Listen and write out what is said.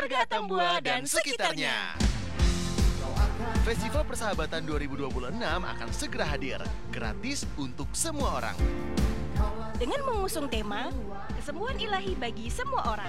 keluarga Tambua dan sekitarnya. Festival Persahabatan 2026 akan segera hadir, gratis untuk semua orang. Dengan mengusung tema kesembuhan ilahi bagi semua orang.